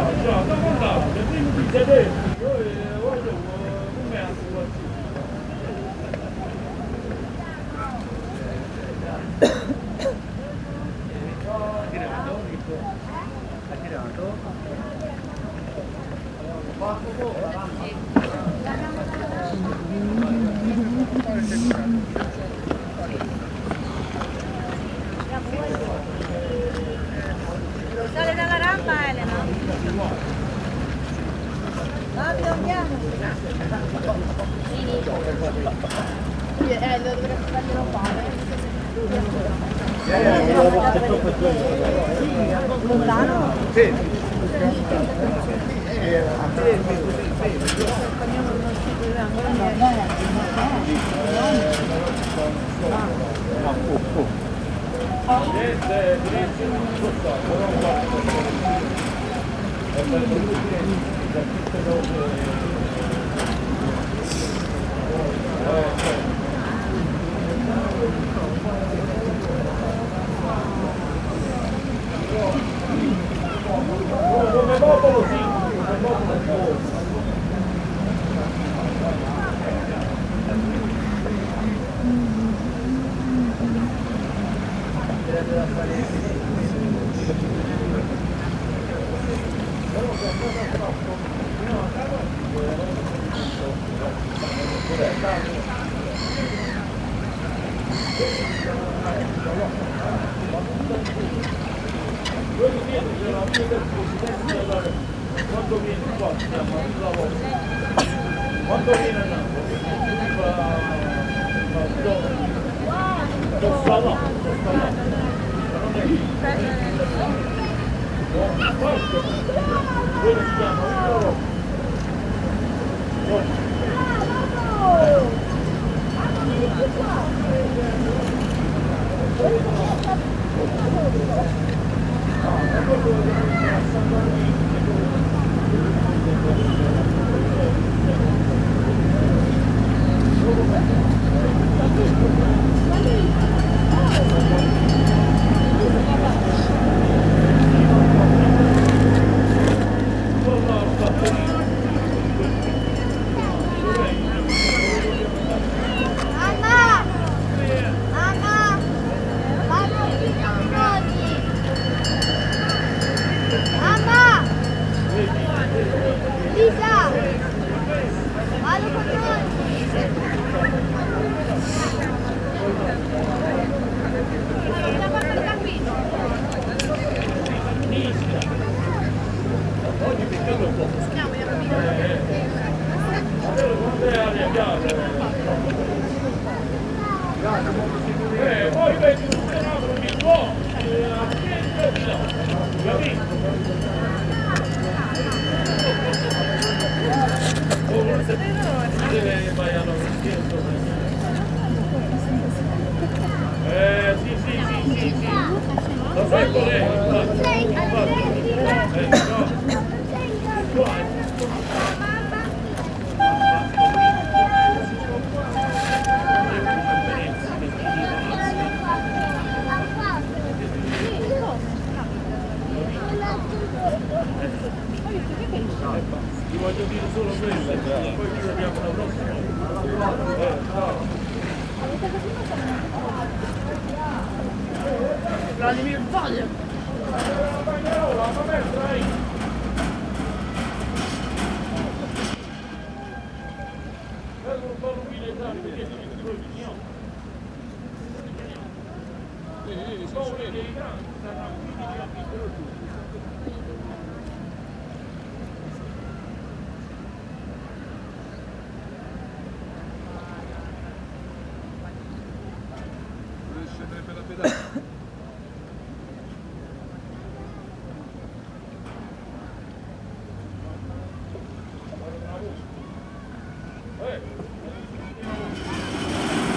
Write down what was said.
Sale dalla rampa, Elena. Rapido, andiamo. Lo dovrei farglielo fare. Lontano? Sì. Come popolo sì, come popolo quando viene qua siamo a lavoro, quando viene a Napoli sto là quello si chiama lavoro. Poi vedi un fenomeno di buono, sì. Lo sento lei, ti voglio dire solo quello, poi ci vediamo la prossima. Vladimir Voglia. Scendere per la pedana.